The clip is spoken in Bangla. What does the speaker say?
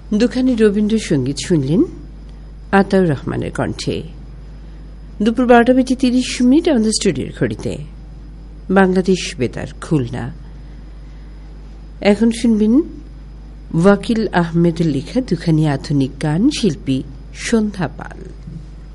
দুখানি রবীন্দ্রসঙ্গীত শুনলেন আতাউর রহমানের কণ্ঠে। দুপুর 12:30 আমাদের স্টুডিওর ঘড়িতে। বাংলাদেশ বেতার, খুলনা। এখন শুনবেন ওয়াকিল আহমেদের লেখা দুখানি আধুনিক গান, শিল্পী সন্ধ্যা পাল।